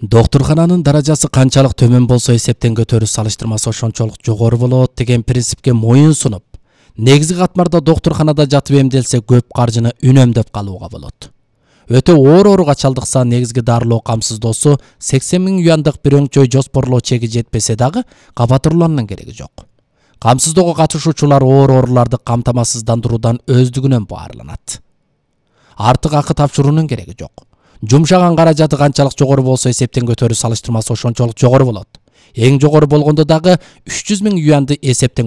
Доктурхананын даражасы канчалык төмөн болсо эсептен көтөрүү салыштырмасы ошончолук жогору болот деген принципке моюн сунуп, негизги катмарда доктурханада жатып эмделсе көп каржыны үнөмдөп калууга болот. Өтө оор ооруга чалдыкса негизги дарылоо камсыздоосу 80 000 юандык бир өңчөй жоспорлоо чеги жетпесе дагы кабатырлоонун кереги жок. Камсыздоого катышуучулар оор ооруларды камтамасыздандыруудан өздүгүнөн баарланат. Артык акы тапшыруунун кереги жок. Жумшаган каражаты канчалык жогору болсо эсептен көтөрүү салыштырмасы ошончолук жогору болот. Эң жогору болгондо дагы 300 000 юанды эсептен